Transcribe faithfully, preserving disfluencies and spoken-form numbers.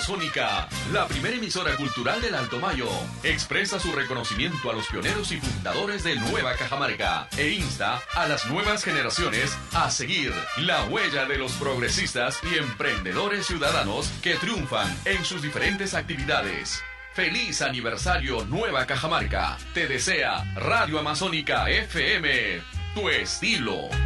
Amazónica, la primera emisora cultural del Alto Mayo, expresa su reconocimiento a los pioneros y fundadores de Nueva Cajamarca e insta a las nuevas generaciones a seguir la huella de los progresistas y emprendedores ciudadanos que triunfan en sus diferentes actividades. ¡Feliz aniversario Nueva Cajamarca! Te desea Radio Amazónica F M, tu estilo.